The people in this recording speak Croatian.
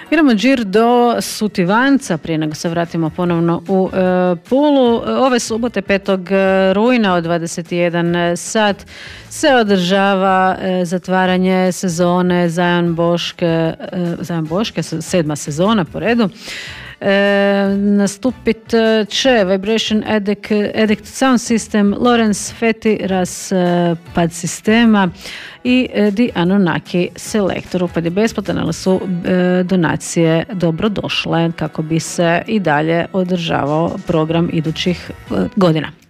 Idemo džir do Sutivanca prije nego se vratimo ponovno u Pulu. Ove subote 5. rujna od 21 sat se održava zatvaranje sezone Zion Boške, 7. sezona po redu. Nastupit će Vibration Addict Sound System, Lawrence Feti Pad Sistema i The Anunnaki Selector. Upad je besplatan, ali su donacije dobrodošle kako bi se i dalje održavao program idućih godina.